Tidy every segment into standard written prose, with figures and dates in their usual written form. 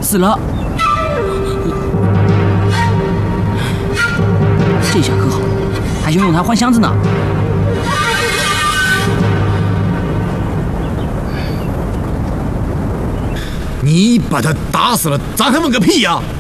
死了。这下可好，还想用它换箱子呢。 你把他打死了，咱还问个屁呀！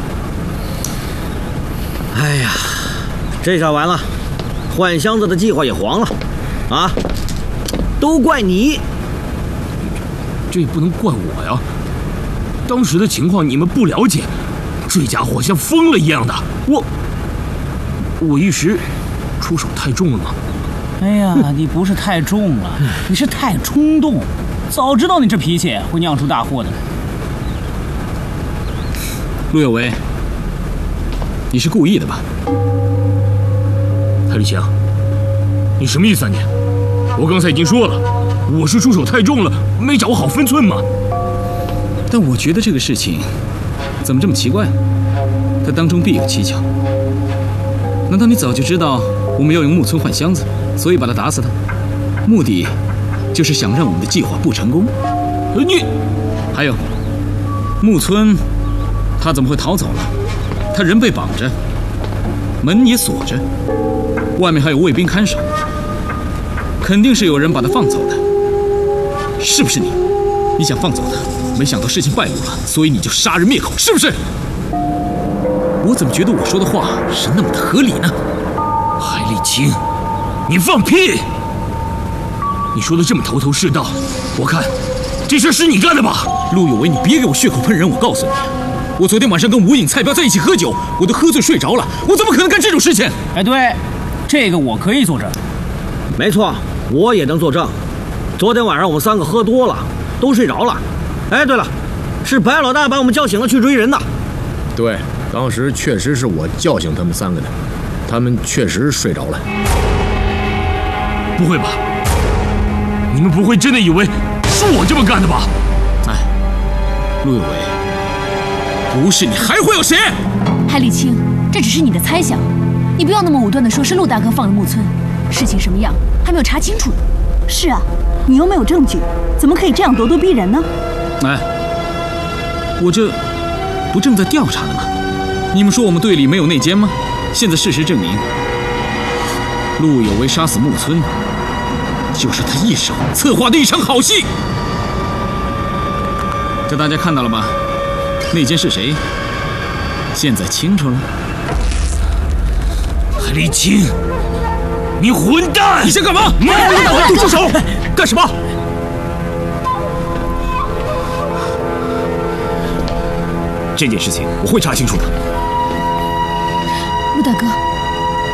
哎呀，这下完了，换箱子的计划也黄了，啊！都怪你！ 这也不能怪我呀。当时的情况你们不了解，这家伙像疯了一样的，我一时出手太重了吗？ 哎呀，你不是太重了，你是太冲动。早知道你这脾气会酿出大祸的。 陆有为，你是故意的吧？海立晴，你什么意思啊你？我刚才已经说了，我是出手太重了，没掌握好分寸嘛。 但我觉得这个事情怎么这么奇怪？它当中必有蹊跷。难道你早就知道我们要用木村换箱子，所以把他打死他？目的就是想让我们的计划不成功？ 你还有，木村他怎么会逃走了？他人被绑着，门也锁着，外面还有卫兵看守，肯定是有人把他放走的。是不是你？你想放走他，没想到事情败露了，所以你就杀人灭口，是不是？我怎么觉得我说的话是那么的合理呢？ 海立晴，你放屁！你说的这么头头是道，我看这事是你干的吧？ 陆有为，你别给我血口喷人！我告诉你，我昨天晚上跟吴影、蔡彪在一起喝酒，我都喝醉睡着了，我怎么可能干这种事情？ 哎，对，这个我可以作证。 没错，我也能作证。昨天晚上我们3个喝多了，都睡着了。哎，对了，是白老大把我们叫醒了去追人的。 对，当时确实是我叫醒他们3个的，他们确实睡着了。不会吧？你们不会真的以为是我这么干的吧？ 哎，陆有为，不是你还会有谁？ 海立青，这只是你的猜想，你不要那么武断地说是陆大哥放了木村，事情什么样还没有查清楚呢。 是啊，你又没有证据，怎么可以这样咄咄逼人呢？ 哎，我这不正在调查呢吗？你们说我们队里没有内奸吗？现在事实证明，陆有为杀死木村，就是他一手策划的一场好戏。这大家看到了吧？内奸是谁？现在清楚了。 海立晴，你混蛋！ 你想干嘛？都住手！干什么？这件事情我会查清楚的。 陆大哥。